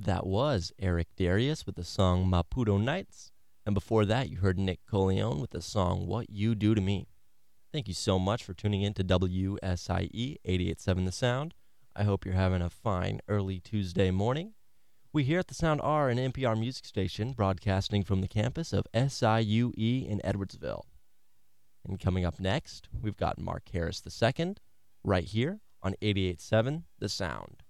That was Eric Darius with the song Maputo Nights. And before that, you heard Nick Coleone with the song What You Do to Me. Thank you so much for tuning in to WSIE 88.7 The Sound. I hope you're having a fine early Tuesday morning. We here at The Sound are an NPR music station broadcasting from the campus of SIUE in Edwardsville. And coming up next, we've got Mark Harris II right here on 88.7 The Sound.